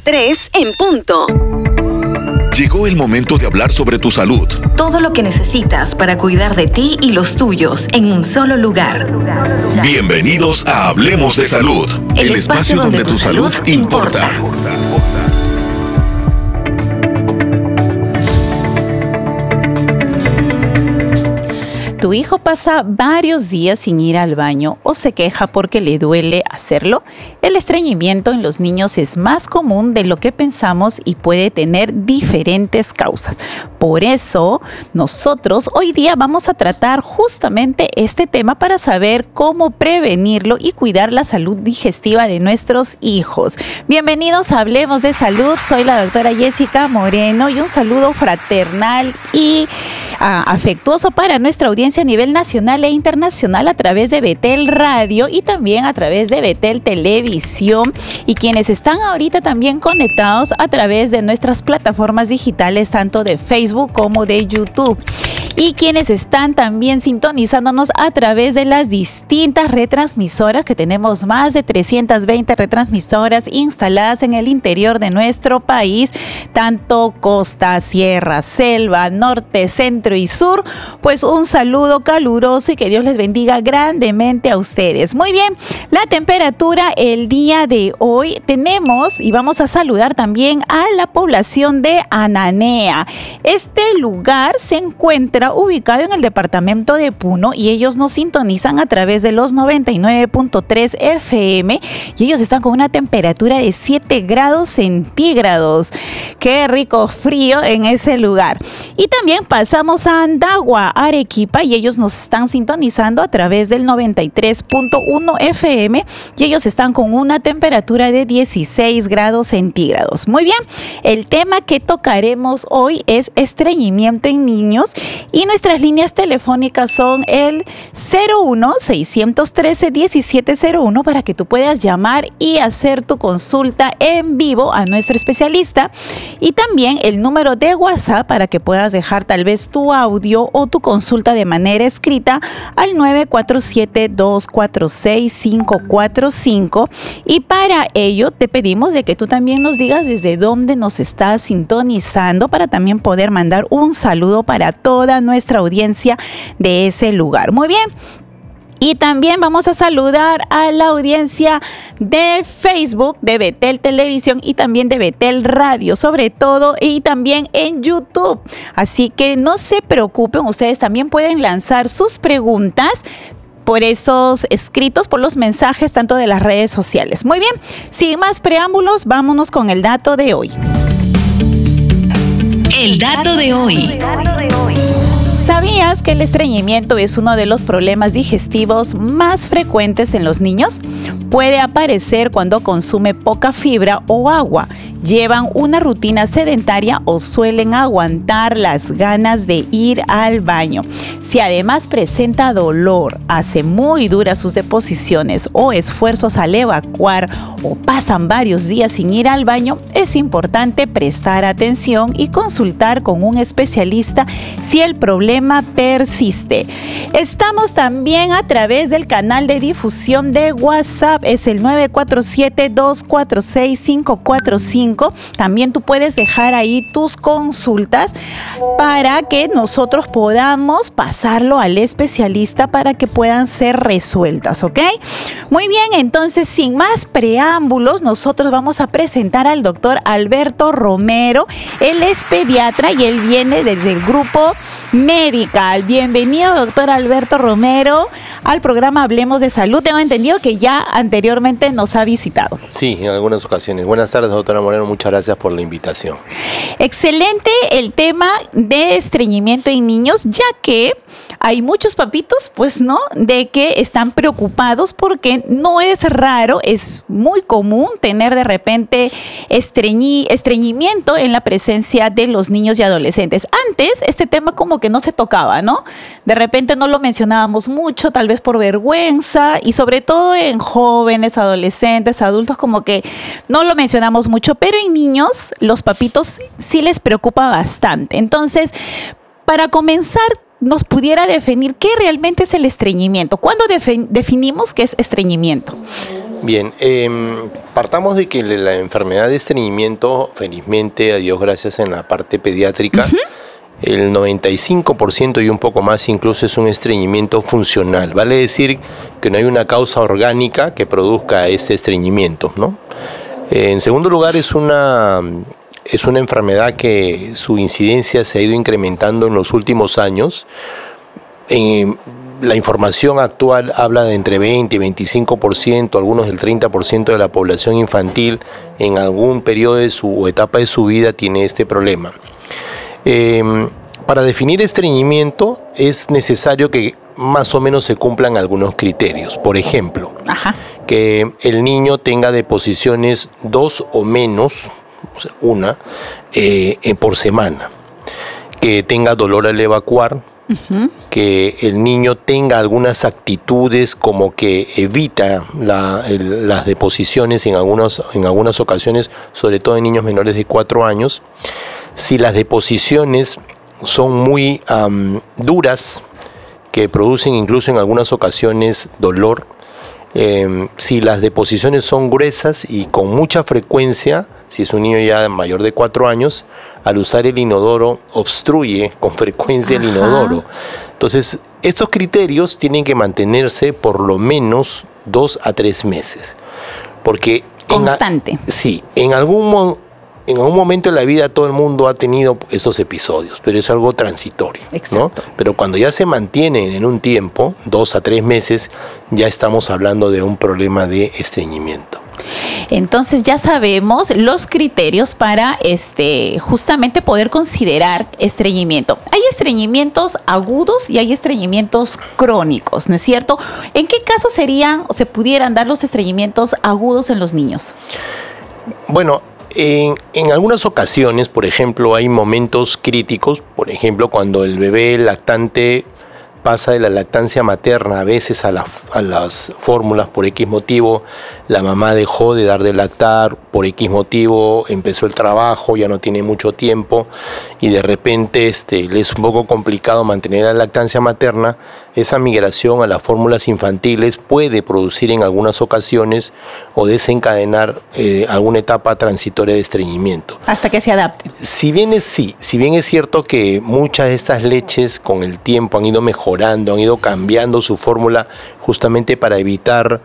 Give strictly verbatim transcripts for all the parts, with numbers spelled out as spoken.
tres en punto. Llegó el momento de hablar sobre tu salud. Todo lo que necesitas para cuidar de ti y los tuyos en un solo lugar. Bienvenidos a Hablemos de Salud, el, el espacio donde, donde tu salud importa. importa. ¿Tu hijo pasa varios días sin ir al baño o se queja porque le duele hacerlo? El estreñimiento en los niños es más común de lo que pensamos y puede tener diferentes causas. Por eso, nosotros hoy día vamos a tratar justamente este tema para saber cómo prevenirlo y cuidar la salud digestiva de nuestros hijos. Bienvenidos a Hablemos de Salud. Soy la doctora Jessica Moreno y un saludo fraternal y uh, afectuoso para nuestra audiencia a nivel nacional e internacional a través de Betel Radio y también a través de Betel Televisión, y quienes están ahorita también conectados a través de nuestras plataformas digitales tanto de Facebook como de YouTube, y quienes están también sintonizándonos a través de las distintas retransmisoras, que tenemos más de trescientas veinte retransmisoras instaladas en el interior de nuestro país, tanto costa, sierra, selva, norte, centro y sur. Pues un saludo caluroso y que Dios les bendiga grandemente a ustedes. Muy bien, la temperatura el día de hoy tenemos, y vamos a saludar también a la población de Ananea. Este lugar se encuentra ubicado en el departamento de Puno y ellos nos sintonizan a través de los noventa y nueve punto tres F M y ellos están con una temperatura de siete grados centígrados. Qué rico frío en ese lugar. Y también pasamos a Andagua, Arequipa, y ellos nos están sintonizando a través del noventa y tres punto uno F M y ellos están con una temperatura de dieciséis grados centígrados. Muy bien, el tema que tocaremos hoy es estreñimiento en niños y nuestras líneas telefónicas son el cero uno, seiscientos trece, diecisiete cero uno para que tú puedas llamar y hacer tu consulta en vivo a nuestro especialista, y también el número de WhatsApp para que puedas dejar tal vez tu audio o tu consulta de manera escrita al nueve cuatro siete, dos cuatro seis, cinco cuatro cinco, y para ello te pedimos de que tú también nos digas desde dónde nos estás sintonizando para también poder mandar un saludo para toda nuestra audiencia de ese lugar. Muy bien. Y también vamos a saludar a la audiencia de Facebook, de Betel Televisión y también de Betel Radio, sobre todo, y también en YouTube. Así que no se preocupen, ustedes también pueden lanzar sus preguntas por esos escritos, por los mensajes tanto de las redes sociales. Muy bien, sin más preámbulos, vámonos con el dato de hoy. El dato de hoy. ¿Sabías que el estreñimiento es uno de los problemas digestivos más frecuentes en los niños? Puede aparecer cuando consume poca fibra o agua, llevan una rutina sedentaria o suelen aguantar las ganas de ir al baño. Si además presenta dolor, hace muy duras sus deposiciones o esfuerzos al evacuar o pasan varios días sin ir al baño, es importante prestar atención y consultar con un especialista si el problema persiste. Estamos también a través del canal de difusión de WhatsApp, es el nueve cuatro siete, dos cuatro seis, cinco cuatro cinco. También tú puedes dejar ahí tus consultas para que nosotros podamos pasarlo al especialista para que puedan ser resueltas, ¿ok? Muy bien, entonces sin más preámbulos, nosotros vamos a presentar al doctor Alberto Romero. Él es pediatra y él viene desde el grupo Medical. Bienvenido, doctor Alberto Romero, al programa Hablemos de Salud. Tengo entendido que ya anteriormente nos ha visitado. Sí, en algunas ocasiones. Buenas tardes, doctora Moreno. Muchas gracias por la invitación. Excelente el tema de estreñimiento en niños, ya que hay muchos papitos, pues, ¿no?, de que están preocupados porque no es raro, es muy común tener de repente estreñi, estreñimiento en la presencia de los niños y adolescentes. Antes, este tema como que no se tocaba, ¿no? De repente no lo mencionábamos mucho, tal vez por vergüenza, y sobre todo en jóvenes, adolescentes, adultos, como que no lo mencionamos mucho, pero en niños, los papitos sí les preocupa bastante. Entonces, para comenzar, ¿nos pudiera definir qué realmente es el estreñimiento? ¿Cuándo defi- definimos qué es estreñimiento? Bien, eh, partamos de que la enfermedad de estreñimiento, felizmente, a Dios gracias, en la parte pediátrica, uh-huh. el noventa y cinco por ciento y un poco más incluso es un estreñimiento funcional. Vale decir que no hay una causa orgánica que produzca ese estreñimiento, ¿no? Eh, en segundo lugar, es una, es una enfermedad que su incidencia se ha ido incrementando en los últimos años. Eh, La información actual habla de entre veinte y veinticinco por ciento, algunos del treinta por ciento de la población infantil en algún periodo de su o etapa de su vida tiene este problema. Eh, para definir estreñimiento es necesario que más o menos se cumplan algunos criterios. Por ejemplo, Ajá. que el niño tenga deposiciones dos o menos, o sea, una, eh, por semana, que tenga dolor al evacuar, Uh-huh. que el niño tenga algunas actitudes como que evita la, el, las deposiciones en algunas, en algunas ocasiones, sobre todo en niños menores de cuatro años. Si las deposiciones son muy um, duras, que producen incluso en algunas ocasiones dolor, eh, si las deposiciones son gruesas y con mucha frecuencia, si es un niño ya mayor de cuatro años, al usar el inodoro obstruye con frecuencia Ajá. el inodoro. Entonces, estos criterios tienen que mantenerse por lo menos dos a tres meses. Porque constante. En, sí, en algún, en algún momento de la vida todo el mundo ha tenido estos episodios, pero es algo transitorio, ¿no? Pero cuando ya se mantienen en un tiempo, dos a tres meses, ya estamos hablando de un problema de estreñimiento. Entonces ya sabemos los criterios para este, justamente poder considerar estreñimiento. Hay estreñimientos agudos y hay estreñimientos crónicos, ¿no es cierto? ¿En qué casos serían o se pudieran dar los estreñimientos agudos en los niños? Bueno, en, en algunas ocasiones, por ejemplo, hay momentos críticos, por ejemplo, cuando el bebé lactante pasa de la lactancia materna a veces a, la, a las fórmulas por X motivo, la mamá dejó de dar de lactar, por X motivo empezó el trabajo, ya no tiene mucho tiempo y de repente este, le es un poco complicado mantener la lactancia materna. Esa migración a las fórmulas infantiles puede producir en algunas ocasiones o desencadenar eh, alguna etapa transitoria de estreñimiento. Hasta que se adapte. Si bien es sí, si bien es cierto que muchas de estas leches con el tiempo han ido mejorando, han ido cambiando su fórmula justamente para evitar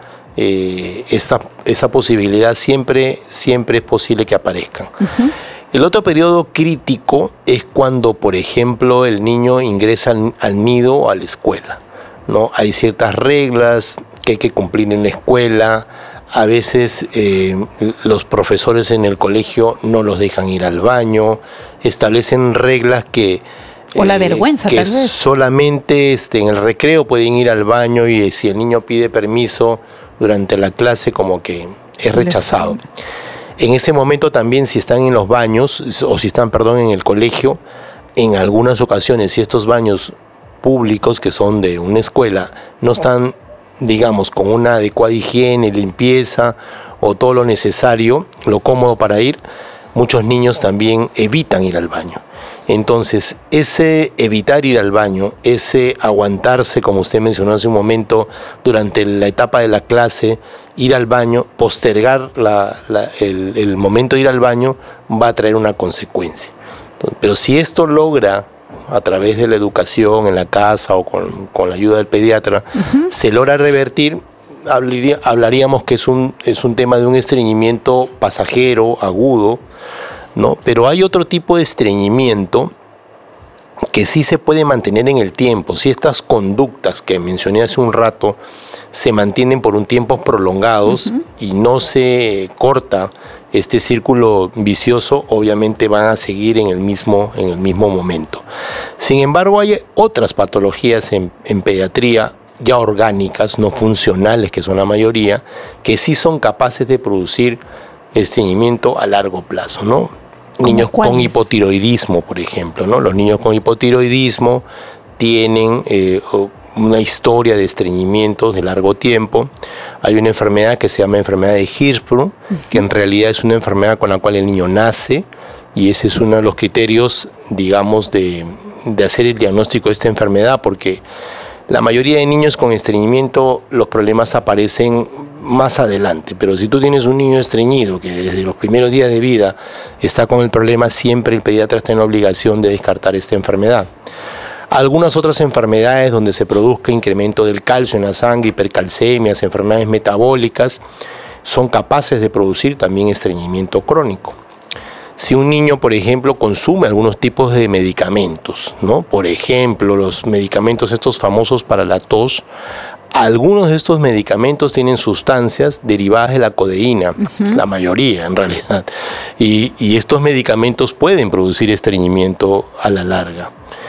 eh, esta, esa posibilidad, siempre, siempre es posible que aparezcan. Uh-huh. El otro periodo crítico es cuando, por ejemplo, el niño ingresa al, al nido o a la escuela, ¿no? Hay ciertas reglas que hay que cumplir en la escuela. A veces eh, los profesores en el colegio no los dejan ir al baño, establecen reglas que... O la vergüenza, eh, que tal vez. solamente este, en el recreo pueden ir al baño y si el niño pide permiso durante la clase como que es rechazado. En ese momento también si están en los baños o si están, perdón, en el colegio, en algunas ocasiones si estos baños públicos que son de una escuela no están, digamos, con una adecuada higiene, limpieza o todo lo necesario, lo cómodo para ir, muchos niños también evitan ir al baño. Entonces, ese evitar ir al baño, ese aguantarse, como usted mencionó hace un momento, durante la etapa de la clase, ir al baño, postergar la, la, el, el momento de ir al baño, va a traer una consecuencia. Entonces, pero si esto logra, a través de la educación en la casa o con, con la ayuda del pediatra, uh-huh. se logra revertir, hablaría, hablaríamos que es un, es un tema de un estreñimiento pasajero, agudo, ¿no? Pero hay otro tipo de estreñimiento que sí se puede mantener en el tiempo. Si estas conductas que mencioné hace un rato se mantienen por un tiempo prolongados uh-huh. y no se corta este círculo vicioso, obviamente van a seguir en el mismo, en el mismo momento. Sin embargo, hay otras patologías en, en pediatría ya orgánicas, no funcionales, que son la mayoría, que sí son capaces de producir estreñimiento a largo plazo, ¿no? Niños con hipotiroidismo, por ejemplo, ¿no? Los niños con hipotiroidismo tienen eh, una historia de estreñimientos de largo tiempo. Hay una enfermedad que se llama enfermedad de Hirschsprung, uh-huh. que en realidad es una enfermedad con la cual el niño nace, y ese es uno de los criterios, digamos, de, de hacer el diagnóstico de esta enfermedad, porque la mayoría de niños con estreñimiento, los problemas aparecen más adelante. Pero si tú tienes un niño estreñido que desde los primeros días de vida está con el problema, siempre el pediatra está en la obligación de descartar esta enfermedad. Algunas otras enfermedades donde se produzca incremento del calcio en la sangre, hipercalcemias, enfermedades metabólicas, son capaces de producir también estreñimiento crónico. Si un niño, por ejemplo, consume algunos tipos de medicamentos, ¿no? Por ejemplo, los medicamentos estos famosos para la tos, algunos de estos medicamentos tienen sustancias derivadas de la codeína, uh-huh. la mayoría en realidad, y, y estos medicamentos pueden producir estreñimiento a la larga.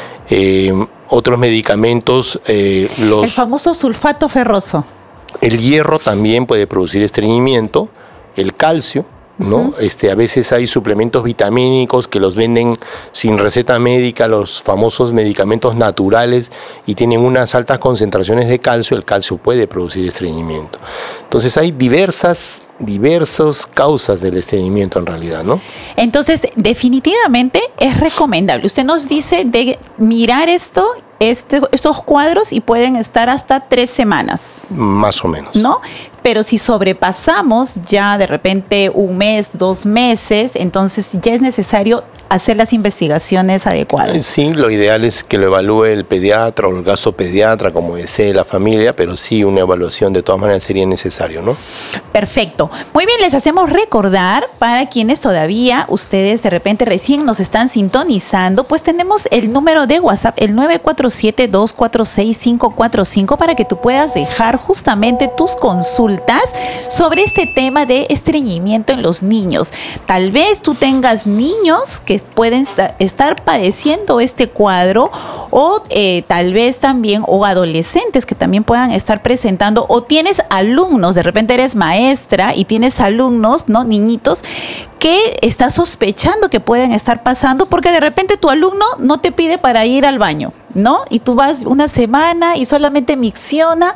Eh, otros medicamentos, eh, los... El famoso sulfato ferroso. El hierro también puede producir estreñimiento, el calcio, ¿no? Uh-huh. Este, a veces hay suplementos vitamínicos que los venden sin receta médica, los famosos medicamentos naturales, y tienen unas altas concentraciones de calcio. El calcio puede producir estreñimiento. Entonces hay diversas, diversas causas del estreñimiento en realidad, ¿no? Entonces, definitivamente es recomendable. Usted nos dice de mirar esto, este, estos cuadros, y pueden estar hasta tres semanas. Más o menos. ¿No? Pero si sobrepasamos ya de repente un mes, dos meses, entonces ya es necesario hacer las investigaciones adecuadas. Sí, lo ideal es que lo evalúe el pediatra o el gastropediatra, como desee la familia, pero sí una evaluación de todas maneras sería necesario, ¿no? Perfecto. Muy bien, les hacemos recordar, para quienes todavía, ustedes de repente recién nos están sintonizando, pues tenemos el número de WhatsApp, el nueve cuatro siete, dos cuatro seis, cinco cuatro cinco, para que tú puedas dejar justamente tus consultas sobre este tema de estreñimiento en los niños. Tal vez tú tengas niños que pueden estar padeciendo este cuadro, o eh, tal vez también, o adolescentes que también puedan estar presentando, o tienes alumnos, de repente eres maestra y tienes alumnos, ¿no? Niñitos que estás sospechando que pueden estar pasando, porque de repente tu alumno no te pide para ir al baño, ¿no? Y tú vas una semana y solamente micciona.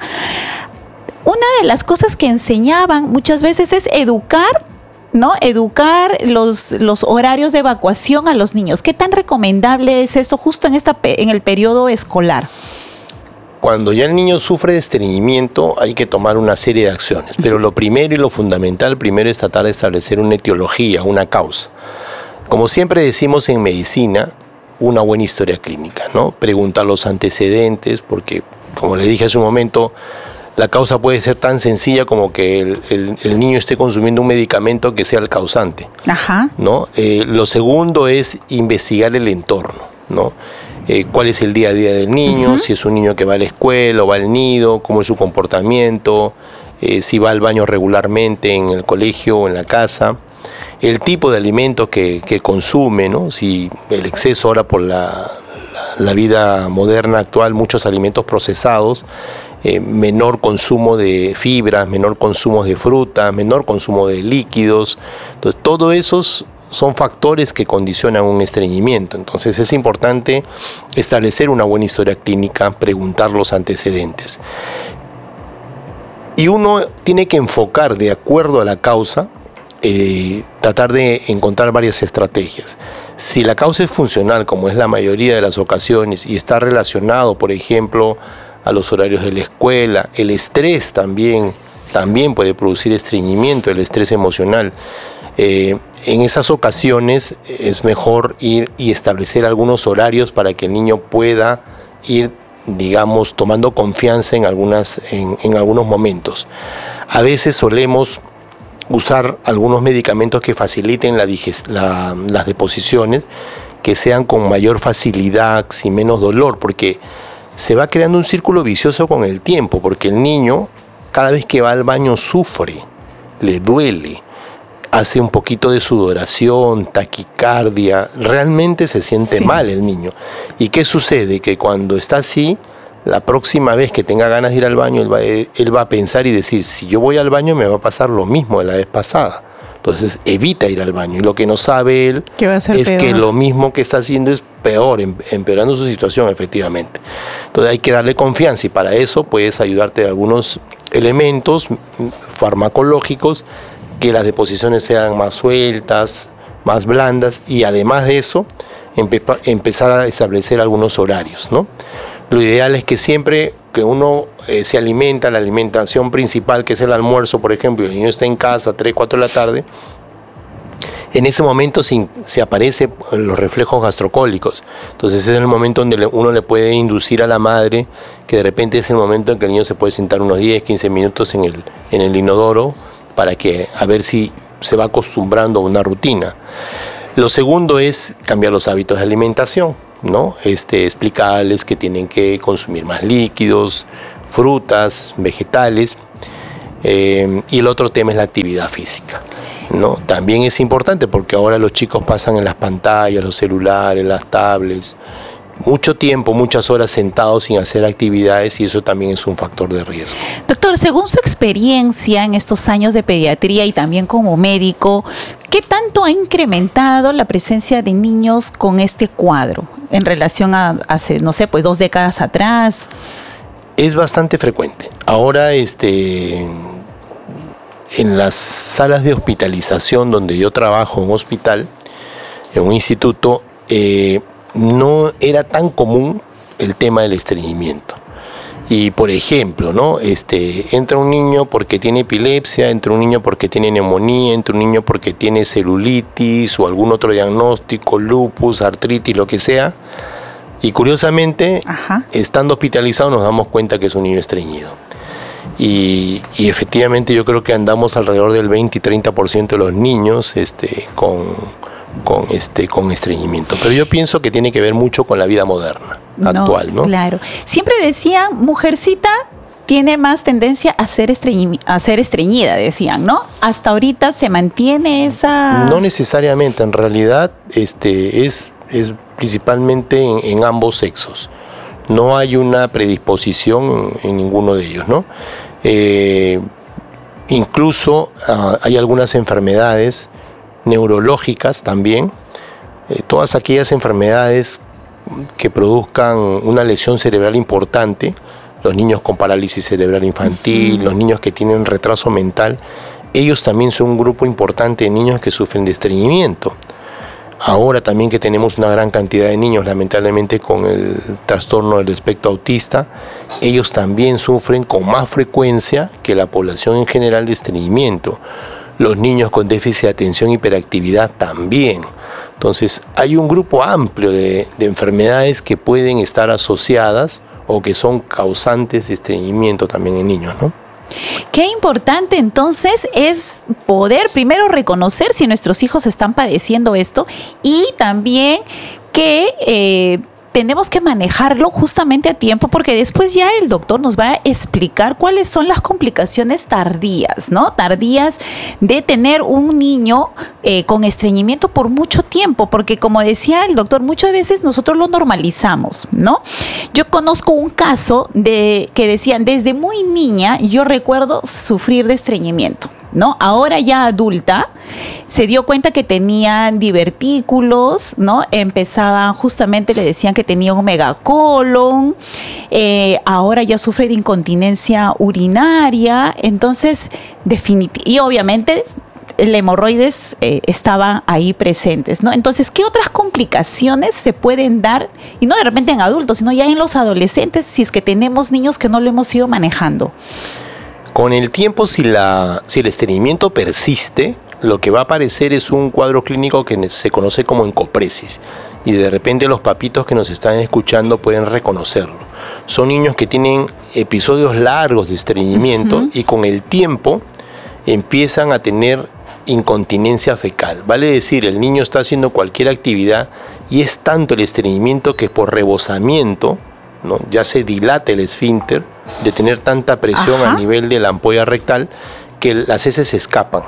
Una de las cosas que enseñaban muchas veces es educar, ¿no? Educar los, los horarios de evacuación a los niños. ¿Qué tan recomendable es esto justo en, esta, en el periodo escolar? Cuando ya el niño sufre de estreñimiento hay que tomar una serie de acciones, pero lo primero y lo fundamental primero es tratar de establecer una etiología, una causa. Como siempre decimos en medicina, una buena historia clínica, ¿no? Preguntar los antecedentes, porque como le dije hace un momento, la causa puede ser tan sencilla como que el, el, el niño esté consumiendo un medicamento que sea el causante. Ajá. ¿No? Eh, lo segundo es investigar el entorno, ¿no? Eh, cuál es el día a día del niño, uh-huh. si es un niño que va a la escuela o va al nido, cómo es su comportamiento, eh, si va al baño regularmente en el colegio o en la casa, el tipo de alimentos que, que consume, ¿no? Si el exceso ahora por la, la, la vida moderna actual, muchos alimentos procesados, Eh, menor consumo de fibras, menor consumo de frutas, menor consumo de líquidos. Entonces, todos esos son factores que condicionan un estreñimiento. Entonces, es importante establecer una buena historia clínica, preguntar los antecedentes. Y uno tiene que enfocar de acuerdo a la causa, eh, tratar de encontrar varias estrategias. Si la causa es funcional, como es la mayoría de las ocasiones, y está relacionado, por ejemplo, a los horarios de la escuela, el estrés también, también puede producir estreñimiento, el estrés emocional. Eh, en esas ocasiones es mejor ir y establecer algunos horarios para que el niño pueda ir, digamos, tomando confianza en, algunas, en, en algunos momentos. A veces solemos usar algunos medicamentos que faciliten la digest- la, las deposiciones, que sean con mayor facilidad, sin menos dolor, porque se va creando un círculo vicioso con el tiempo, porque el niño cada vez que va al baño sufre, le duele, hace un poquito de sudoración, taquicardia, realmente se siente sí. mal el niño. ¿Y qué sucede? Que cuando está así, la próxima vez que tenga ganas de ir al baño, él va, él va a pensar y decir, si yo voy al baño me va a pasar lo mismo de la vez pasada. Entonces evita ir al baño, y lo que no sabe él va a ser es peor. Que lo mismo que está haciendo es peor, empeorando su situación efectivamente. Entonces hay que darle confianza, y para eso puedes ayudarte de algunos elementos farmacológicos, que las deposiciones sean más sueltas, más blandas, y además de eso empe- empezar a establecer algunos horarios, ¿no? Lo ideal es que siempre que uno eh, se alimenta, la alimentación principal, que es el almuerzo, por ejemplo, y el niño está en casa a tres, cuatro de la tarde, en ese momento se, se aparecen los reflejos gastrocólicos. Entonces ese es el momento donde uno le puede inducir a la madre que de repente es el momento en que el niño se puede sentar unos diez, quince minutos en el, en el inodoro para que a ver si se va acostumbrando a una rutina. Lo segundo es cambiar los hábitos de alimentación, ¿no? Este, explicarles que tienen que consumir más líquidos, frutas, vegetales. Eh, y el otro tema es la actividad física, ¿no? También es importante porque ahora los chicos pasan en las pantallas, los celulares, las tablets, mucho tiempo, muchas horas sentados sin hacer actividades, y eso también es un factor de riesgo. Doctor, según su experiencia en estos años de pediatría y también como médico, ¿qué tanto ha incrementado la presencia de niños con este cuadro en relación a hace, no sé, pues dos décadas atrás? Es bastante frecuente. Ahora, este, en las salas de hospitalización donde yo trabajo, en un hospital, en un instituto, eh, no era tan común el tema del estreñimiento. Y por ejemplo, ¿no? Este, entra un niño porque tiene epilepsia, entra un niño porque tiene neumonía, entra un niño porque tiene celulitis o algún otro diagnóstico, lupus, artritis, lo que sea. Y curiosamente, Ajá. estando hospitalizado nos damos cuenta que es un niño estreñido. Y, y efectivamente yo creo que andamos alrededor del veinte y treinta por ciento de los niños este, con, con, este, con estreñimiento. Pero yo pienso que tiene que ver mucho con la vida moderna, no, actual, ¿no? Claro. Siempre decían, mujercita tiene más tendencia a ser, estreñi- a ser estreñida, decían, ¿no? Hasta ahorita se mantiene esa... No necesariamente, en realidad este, es... es principalmente en, en ambos sexos. No hay una predisposición en, en ninguno de ellos, ¿no? Eh, incluso uh, hay algunas enfermedades neurológicas también, eh, todas aquellas enfermedades que produzcan una lesión cerebral importante, los niños con parálisis cerebral infantil, uh-huh. los niños que tienen retraso mental, ellos también son un grupo importante de niños que sufren de estreñimiento. Ahora también que tenemos una gran cantidad de niños, lamentablemente, con el trastorno del espectro autista, ellos también sufren con más frecuencia que la población en general de estreñimiento. Los niños con déficit de atención y hiperactividad también. Entonces, hay un grupo amplio de, de enfermedades que pueden estar asociadas o que son causantes de estreñimiento también en niños, ¿no? Qué importante entonces es poder primero reconocer si nuestros hijos están padeciendo esto y también que eh, tenemos que manejarlo justamente a tiempo, porque después ya el doctor nos va a explicar cuáles son las complicaciones tardías, ¿no? Tardías de tener un niño eh, con estreñimiento por mucho tiempo, porque como decía el doctor, muchas veces nosotros lo normalizamos, ¿no? Yo conozco un caso de que decían, desde muy niña yo recuerdo sufrir de estreñimiento, ¿no? Ahora ya adulta, se dio cuenta que tenía divertículos, ¿no? Empezaban, justamente le decían que tenía un megacolon, eh, ahora ya sufre de incontinencia urinaria, entonces, definitivamente, y obviamente el hemorroides eh, estaban ahí presentes, ¿no? Entonces, ¿qué otras complicaciones se pueden dar? Y no de repente en adultos, sino ya en los adolescentes, si es que tenemos niños que no lo hemos ido manejando. Con el tiempo, si, la, si el estreñimiento persiste, lo que va a aparecer es un cuadro clínico que se conoce como encopresis. Y de repente los papitos que nos están escuchando pueden reconocerlo. Son niños que tienen episodios largos de estreñimiento uh-huh. y con el tiempo empiezan a tener incontinencia fecal. Vale decir, el niño está haciendo cualquier actividad y es tanto el estreñimiento que por rebosamiento, ¿no? ya se dilata el esfínter de tener tanta presión Ajá. a nivel de la ampolla rectal que las heces se escapan.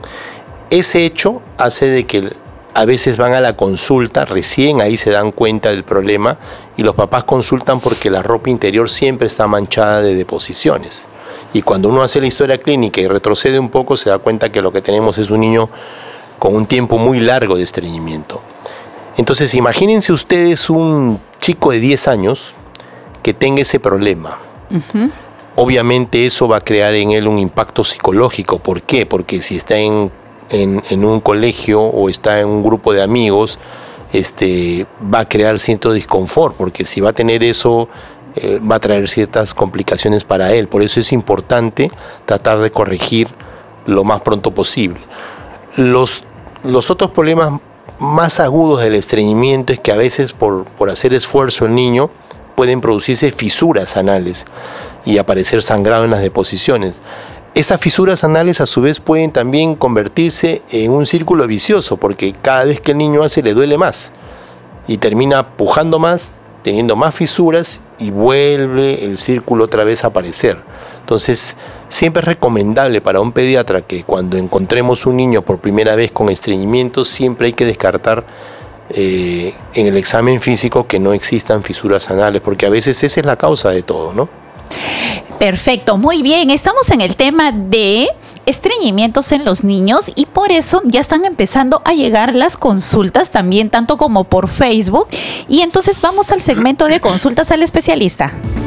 Ese hecho hace de que a veces van a la consulta, recién ahí se dan cuenta del problema y los papás consultan porque la ropa interior siempre está manchada de deposiciones. Y cuando uno hace la historia clínica y retrocede un poco, se da cuenta que lo que tenemos es un niño con un tiempo muy largo de estreñimiento. Entonces, imagínense ustedes un chico de diez años que tenga ese problema. Uh-huh. Obviamente eso va a crear en él un impacto psicológico. ¿Por qué? Porque si está en, en, en un colegio o está en un grupo de amigos, este, va a crear cierto disconfort, porque si va a tener eso eh, va a traer ciertas complicaciones para él. Por eso es importante tratar de corregir lo más pronto posible. Los, los otros problemas más agudos del estreñimiento es que a veces por, por hacer esfuerzo el niño pueden producirse fisuras anales y aparecer sangrado en las deposiciones. Estas fisuras anales a su vez pueden también convertirse en un círculo vicioso, porque cada vez que el niño hace le duele más y termina pujando más, teniendo más fisuras y vuelve el círculo otra vez a aparecer. Entonces siempre es recomendable para un pediatra que cuando encontremos un niño por primera vez con estreñimiento, siempre hay que descartar eh, en el examen físico que no existan fisuras anales, porque a veces esa es la causa de todo, ¿no? Perfecto, muy bien. Estamos en el tema de estreñimientos en los niños y por eso ya están empezando a llegar las consultas también, tanto como por Facebook. Y entonces vamos al segmento de consultas al especialista.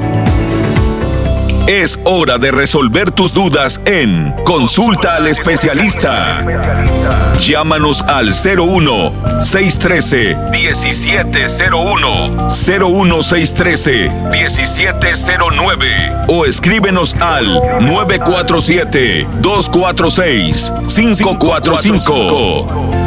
Es hora de resolver tus dudas en Consulta al Especialista. Llámanos al cero uno, seis uno tres, uno siete cero uno, cero uno seis uno tres, uno siete cero nueve o escríbenos al nueve cuatro siete, dos cuatro seis, cinco cuatro cinco.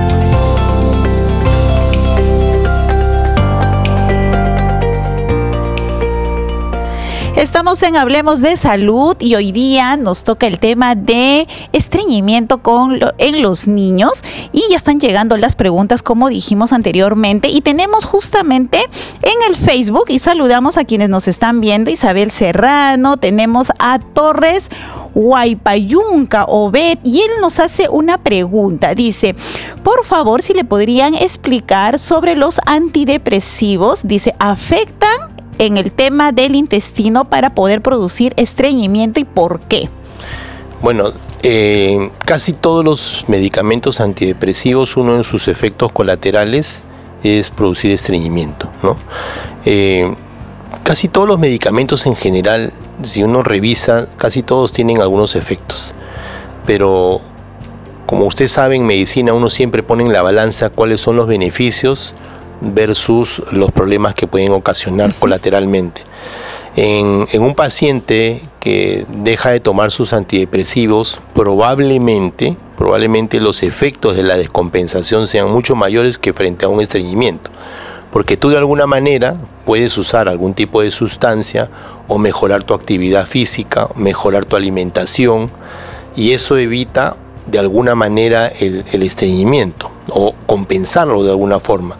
Estamos en Hablemos de Salud y hoy día nos toca el tema de estreñimiento con lo, en los niños y ya están llegando las preguntas como dijimos anteriormente y tenemos justamente en el Facebook y saludamos a quienes nos están viendo: Isabel Serrano, tenemos a Torres Huaypayunca Obed y él nos hace una pregunta, dice: por favor, si le podrían explicar sobre los antidepresivos, dice, ¿afectan en el tema del intestino para poder producir estreñimiento y por qué? Bueno, eh, casi todos los medicamentos antidepresivos, uno de sus efectos colaterales es producir estreñimiento, ¿no? Eh, casi todos los medicamentos en general, si uno revisa, casi todos tienen algunos efectos, pero como usted sabe, en medicina uno siempre pone en la balanza cuáles son los beneficios versus los problemas que pueden ocasionar colateralmente. En, en un paciente que deja de tomar sus antidepresivos, probablemente, probablemente los efectos de la descompensación sean mucho mayores que frente a un estreñimiento, porque tú de alguna manera puedes usar algún tipo de sustancia o mejorar tu actividad física, mejorar tu alimentación, y eso evita de alguna manera el, el estreñimiento o compensarlo de alguna forma.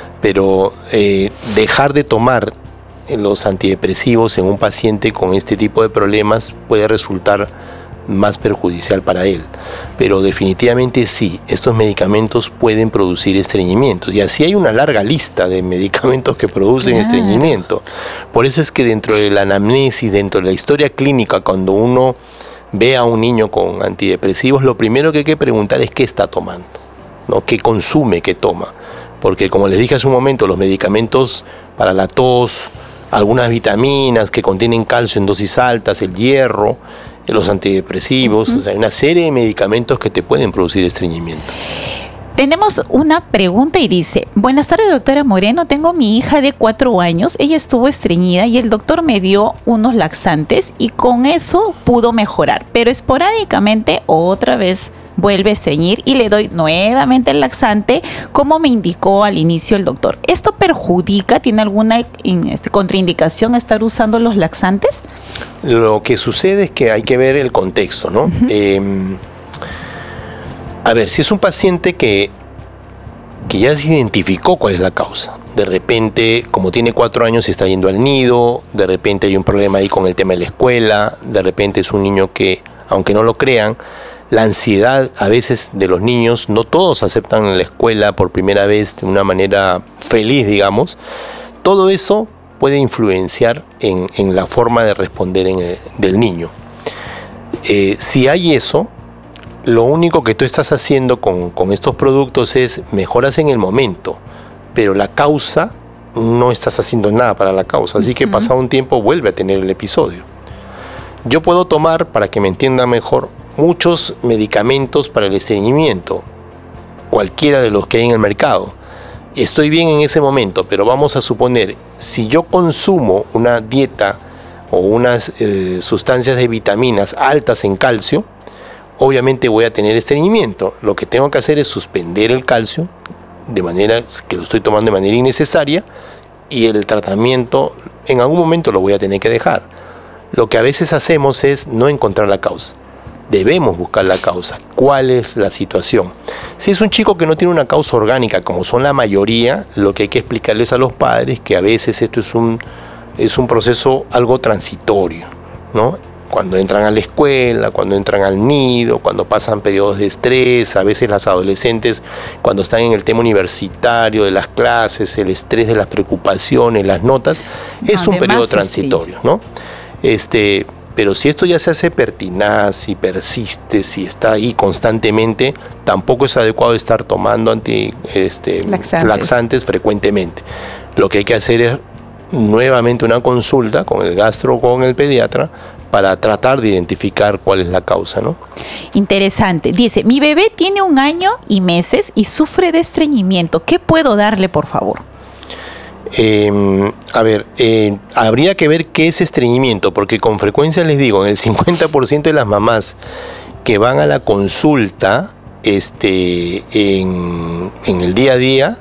Pero eh, dejar de tomar los antidepresivos en un paciente con este tipo de problemas puede resultar más perjudicial para él. Pero definitivamente sí, estos medicamentos pueden producir estreñimientos. Y así hay una larga lista de medicamentos que producen claro. estreñimiento. Por eso es que dentro de la anamnesis, dentro de la historia clínica, cuando uno ve a un niño con antidepresivos, lo primero que hay que preguntar es qué está tomando, ¿no? ¿Qué consume, qué toma? Porque como les dije hace un momento, los medicamentos para la tos, algunas vitaminas que contienen calcio en dosis altas, el hierro, los antidepresivos, uh-huh. o sea, hay una serie de medicamentos que te pueden producir estreñimiento. Tenemos una pregunta y dice: buenas tardes, doctora Moreno, tengo mi hija de cuatro años, ella estuvo estreñida y el doctor me dio unos laxantes y con eso pudo mejorar, pero esporádicamente otra vez vuelve a estreñir y le doy nuevamente el laxante como me indicó al inicio el doctor. ¿Esto perjudica? ¿Tiene alguna contraindicación estar usando los laxantes? Lo que sucede es que hay que ver el contexto, ¿no? Uh-huh. Eh, A ver, si es un paciente que, que ya se identificó cuál es la causa, de repente, como tiene cuatro años, se está yendo al nido, de repente hay un problema ahí con el tema de la escuela, de repente es un niño que, aunque no lo crean, la ansiedad a veces de los niños, no todos aceptan la escuela por primera vez de una manera feliz, digamos, todo eso puede influenciar en, en la forma de responder en el, del niño. Eh, si hay eso, lo único que tú estás haciendo con, con estos productos es mejoras en el momento, pero la causa, no estás haciendo nada para la causa, así que pasado un tiempo vuelve a tener el episodio. Yo puedo tomar, para que me entienda mejor, muchos medicamentos para el estreñimiento, cualquiera de los que hay en el mercado, estoy bien en ese momento, pero vamos a suponer, si yo consumo una dieta o unas eh, sustancias de vitaminas altas en calcio, obviamente voy a tener estreñimiento. Lo que tengo que hacer es suspender el calcio, de manera que lo estoy tomando de manera innecesaria, y el tratamiento en algún momento lo voy a tener que dejar. Lo que a veces hacemos es no encontrar la causa. Debemos buscar la causa. ¿Cuál es la situación? Si es un chico que no tiene una causa orgánica, como son la mayoría, lo que hay que explicarles a los padres que a veces esto es un, es un proceso algo transitorio, ¿no? Cuando entran a la escuela, cuando entran al nido, cuando pasan periodos de estrés, a veces las adolescentes, cuando están en el tema universitario, de las clases, el estrés de las preocupaciones, las notas, es un periodo transitorio, ¿no? Este... Pero si esto ya se hace pertinaz y persiste, si está ahí constantemente, tampoco es adecuado estar tomando anti, este, laxantes. laxantes frecuentemente. Lo que hay que hacer es nuevamente una consulta con el gastro o con el pediatra para tratar de identificar cuál es la causa, ¿no? Interesante. Dice, mi bebé tiene un año y meses y sufre de estreñimiento. ¿Qué puedo darle, por favor? Eh, a ver, eh, habría que ver qué es estreñimiento, porque con frecuencia les digo, en el cincuenta por ciento de las mamás que van a la consulta este, en, en el día a día,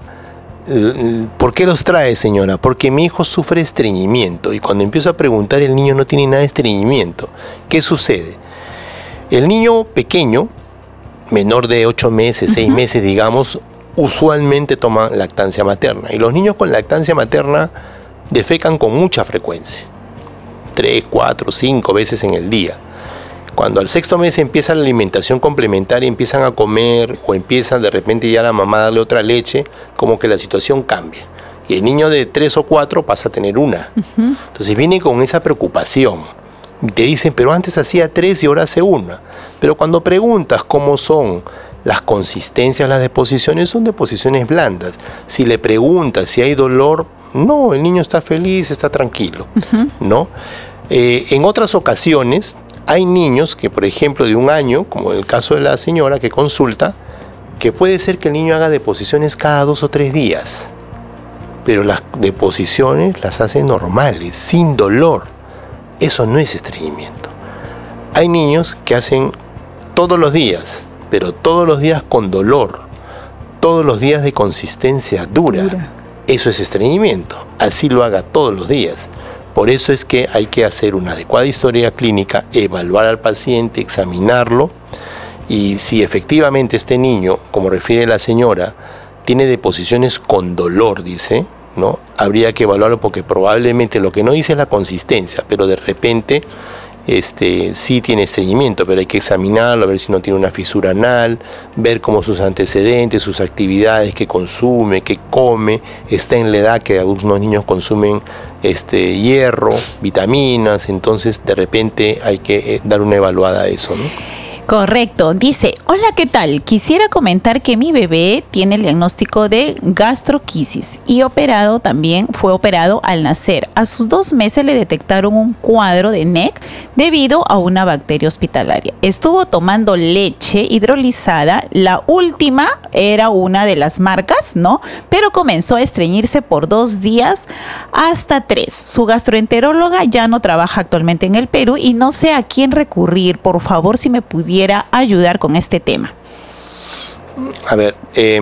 ¿por qué los trae, señora? Porque mi hijo sufre estreñimiento, y cuando empiezo a preguntar, el niño no tiene nada de estreñimiento. ¿Qué sucede? El niño pequeño, menor de ocho meses, seis uh-huh. meses, digamos, usualmente toman lactancia materna, y los niños con lactancia materna defecan con mucha frecuencia, tres, cuatro, cinco veces en el día. Cuando al sexto mes empieza la alimentación complementaria, empiezan a comer o empiezan de repente ya la mamá a darle otra leche, como que la situación cambia, y el niño de tres o cuatro pasa a tener una. Uh-huh. Entonces viene con esa preocupación. Te dicen, pero antes hacía tres y ahora hace una. Pero cuando preguntas cómo son las consistencias, las deposiciones, son deposiciones blandas. Si le preguntas si hay dolor, no, el niño está feliz, está tranquilo, uh-huh. ¿no? Eh, en otras ocasiones, hay niños que, por ejemplo, de un año, como el caso de la señora que consulta, que puede ser que el niño haga deposiciones cada dos o tres días, pero las deposiciones las hace normales, sin dolor. Eso no es estreñimiento. Hay niños que hacen todos los días, pero todos los días con dolor, todos los días de consistencia dura. dura. Eso es estreñimiento. Así lo haga todos los días. Por eso es que hay que hacer una adecuada historia clínica, evaluar al paciente, examinarlo, y si efectivamente este niño, como refiere la señora, tiene deposiciones con dolor, dice, ¿no? Habría que evaluarlo, porque probablemente lo que no dice es la consistencia, pero de repente este, sí tiene estreñimiento, pero hay que examinarlo, a ver si no tiene una fisura anal, ver cómo sus antecedentes, sus actividades, qué consume, qué come, está en la edad que algunos niños consumen este, hierro, vitaminas, entonces de repente hay que eh, dar una evaluada a eso, ¿no? Correcto. Dice, hola, ¿qué tal? Quisiera comentar que mi bebé tiene el diagnóstico de gastroquisis y operado también, fue operado al nacer. A sus dos meses le detectaron un cuadro de N E C debido a una bacteria hospitalaria. Estuvo tomando leche hidrolizada, la última era una de las marcas, ¿no? Pero comenzó a estreñirse por dos días hasta tres. Su gastroenteróloga ya no trabaja actualmente en el Perú y no sé a quién recurrir. Por favor, si me pudiera ayudar con este tema. A ver, eh,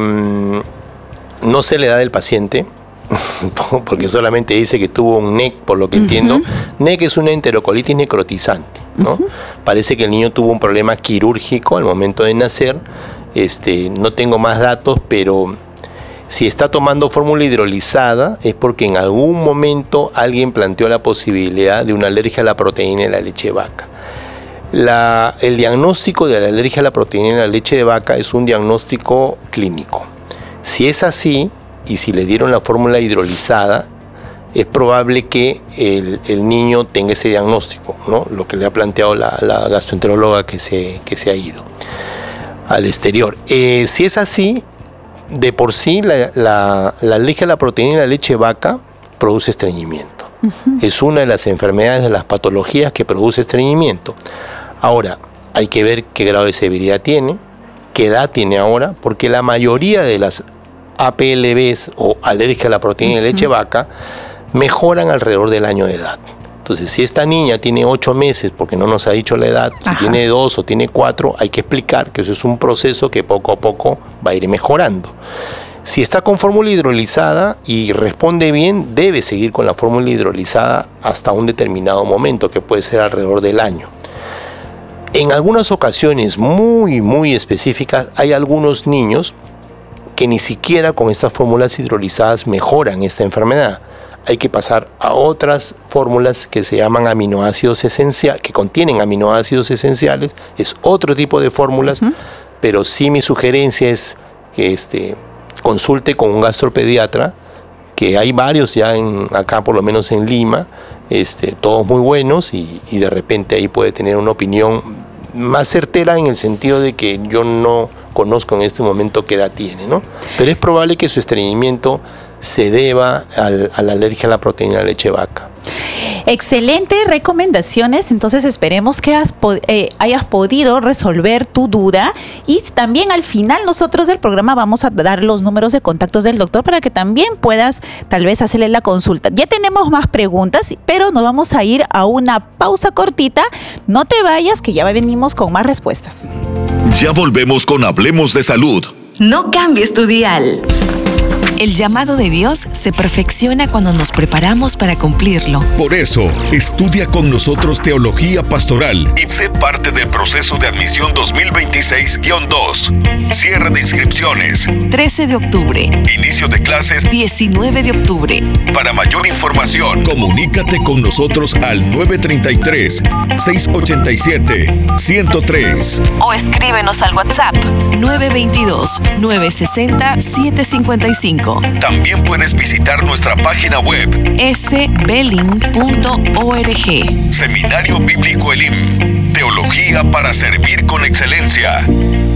no sé la edad del paciente, porque solamente dice que tuvo un N E C, por lo que uh-huh. entiendo. N E C es una enterocolitis necrotizante, ¿no? Uh-huh. Parece que el niño tuvo un problema quirúrgico al momento de nacer. Este, no tengo más datos, pero si está tomando fórmula hidrolizada es porque en algún momento alguien planteó la posibilidad de una alergia a la proteína de la leche de vaca. La, el diagnóstico de la alergia a la proteína en la leche de vaca es un diagnóstico clínico. Si es así, y si le dieron la fórmula hidrolizada, es probable que el, el niño tenga ese diagnóstico, ¿no? Lo que le ha planteado la, la gastroenteróloga que se, que se ha ido al exterior. Eh, si es así, de por sí la, la, la alergia a la proteína en la leche de vaca produce estreñimiento. Uh-huh. Es una de las enfermedades, de las patologías que produce estreñimiento. Ahora, hay que ver qué grado de severidad tiene, qué edad tiene ahora, porque la mayoría de las A P L Bs o alérgica a la proteína de leche vaca mejoran alrededor del año de edad. Entonces, si esta niña tiene ocho meses, porque no nos ha dicho la edad, si Ajá. tiene dos o tiene cuatro, hay que explicar que eso es un proceso que poco a poco va a ir mejorando. Si está con fórmula hidrolizada y responde bien, debe seguir con la fórmula hidrolizada hasta un determinado momento, que puede ser alrededor del año. En algunas ocasiones muy, muy específicas, hay algunos niños que ni siquiera con estas fórmulas hidrolizadas mejoran esta enfermedad. Hay que pasar a otras fórmulas que se llaman aminoácidos esenciales, que contienen aminoácidos esenciales. Es otro tipo de fórmulas, uh-huh. pero sí mi sugerencia es que este, consulte con un gastropediatra, que hay varios ya en, acá, por lo menos en Lima, este, todos muy buenos, y, y de repente ahí puede tener una opinión más certera en el sentido de que yo no conozco en este momento qué edad tiene, ¿no? Pero es probable que su estreñimiento se deba al, a la alergia a la proteína de leche vaca. Excelentes recomendaciones, entonces esperemos que has, eh, hayas podido resolver tu duda, y también al final nosotros del programa vamos a dar los números de contactos del doctor para que también puedas tal vez hacerle la consulta. Ya tenemos más preguntas, pero nos vamos a ir a una pausa cortita. No te vayas, que ya venimos con más respuestas. Ya volvemos con Hablemos de Salud. No cambies tu dial. El llamado de Dios se perfecciona cuando nos preparamos para cumplirlo. Por eso, estudia con nosotros Teología Pastoral y sé parte del proceso de admisión dos mil veintiséis guión dos. Cierre de inscripciones. trece de octubre. Inicio de clases. diecinueve de octubre. Para mayor información, comunícate con nosotros al nueve treinta y tres, seiscientos ochenta y siete, ciento tres. O escríbenos al WhatsApp nueve veintidós, novecientos sesenta, setecientos cincuenta y cinco. También puedes visitar nuestra página web s belling punto org. Seminario Bíblico Elim. Teología para servir con excelencia.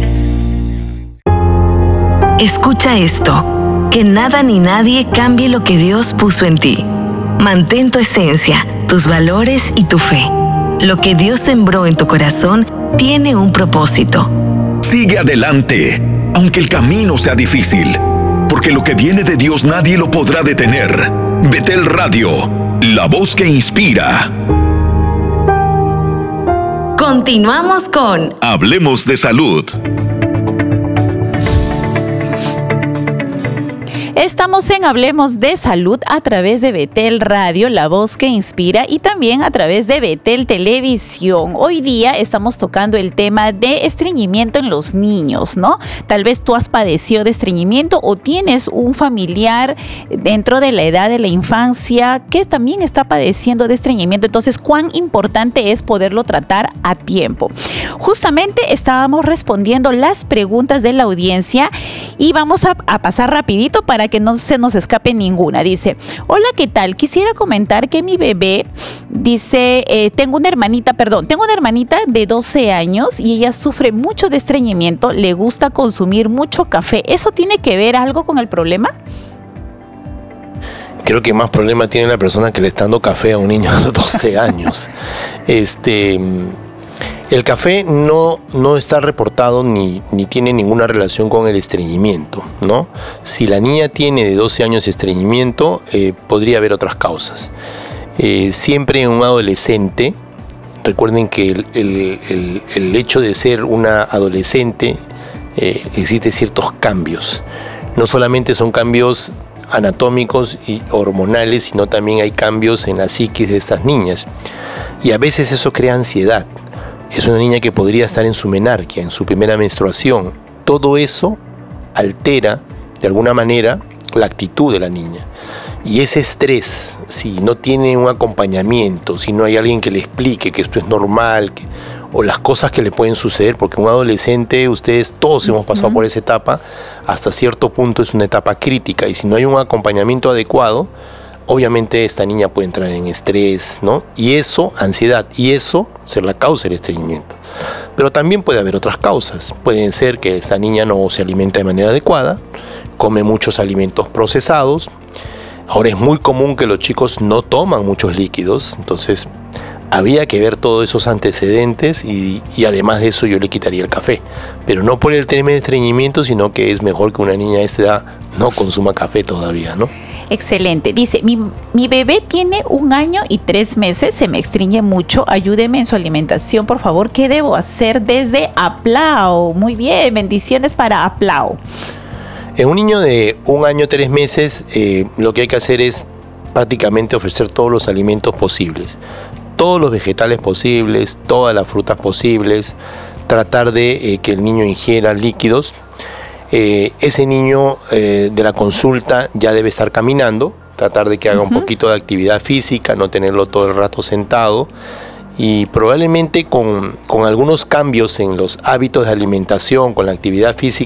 Escucha esto. Que nada ni nadie cambie lo que Dios puso en ti. Mantén tu esencia, tus valores y tu fe. Lo que Dios sembró en tu corazón tiene un propósito. Sigue adelante, aunque el camino sea difícil. Porque lo que viene de Dios nadie lo podrá detener. Betel Radio, la voz que inspira. Continuamos con Hablemos de Salud. Estamos en Hablemos de Salud a través de Betel Radio, la voz que inspira, y también a través de Betel Televisión. Hoy día estamos tocando el tema de estreñimiento en los niños, ¿no? Tal vez tú has padecido de estreñimiento o tienes un familiar dentro de la edad de la infancia que también está padeciendo de estreñimiento. Entonces, ¿cuán importante es poderlo tratar a tiempo? Justamente estábamos respondiendo las preguntas de la audiencia y vamos a, a pasar rapidito para que no se nos escape ninguna. Dice, hola, ¿qué tal? Quisiera comentar que mi bebé, dice, eh, tengo una hermanita, perdón, tengo una hermanita de doce años y ella sufre mucho de estreñimiento, le gusta consumir mucho café. ¿Eso tiene que ver algo con el problema? Creo que más problema tiene la persona que le está dando café a un niño de doce años. Este... El café no, no está reportado ni, ni tiene ninguna relación con el estreñimiento, ¿no? Si la niña tiene de doce años estreñimiento, eh, podría haber otras causas. Eh, siempre en un adolescente, recuerden que el, el, el, el hecho de ser una adolescente, eh, existe ciertos cambios. No solamente son cambios anatómicos y hormonales, sino también hay cambios en la psiquis de estas niñas. Y a veces eso crea ansiedad. Es una niña que podría estar en su menarquia, en su primera menstruación. Todo eso altera, de alguna manera, la actitud de la niña. Y ese estrés, si no tiene un acompañamiento, si no hay alguien que le explique que esto es normal, que, o las cosas que le pueden suceder, porque un adolescente, ustedes todos hemos pasado uh-huh. por esa etapa, hasta cierto punto es una etapa crítica. Y si no hay un acompañamiento adecuado, obviamente esta niña puede entrar en estrés, ¿no? Y eso, ansiedad, y eso ser la causa del estreñimiento. Pero también puede haber otras causas. Pueden ser que esta niña no se alimenta de manera adecuada, come muchos alimentos procesados. Ahora es muy común que los chicos no toman muchos líquidos, entonces había que ver todos esos antecedentes y, y además de eso yo le quitaría el café. Pero no por el tema de estreñimiento, sino que es mejor que una niña de esta edad no consuma café todavía, ¿no? Excelente. Dice, mi, mi bebé tiene un año y tres meses, se me estreñe mucho, ayúdeme en su alimentación, por favor. ¿Qué debo hacer desde Aplao? Muy bien, bendiciones para Aplao. En un niño de un año, tres meses, eh, lo que hay que hacer es prácticamente ofrecer todos los alimentos posibles, todos los vegetales posibles, todas las frutas posibles, tratar de eh, que el niño ingiera líquidos. Eh, ese niño eh, de la consulta ya debe estar caminando, tratar de que haga uh-huh. un poquito de actividad física, no tenerlo todo el rato sentado, y probablemente con, con algunos cambios en los hábitos de alimentación, con la actividad física,